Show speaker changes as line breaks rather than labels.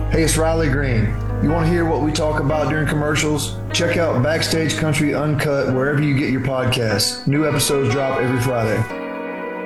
Hey, it's Riley Green. You want to hear what we talk about during commercials? Check out Backstage Country Uncut wherever you get your podcasts. New episodes drop every Friday.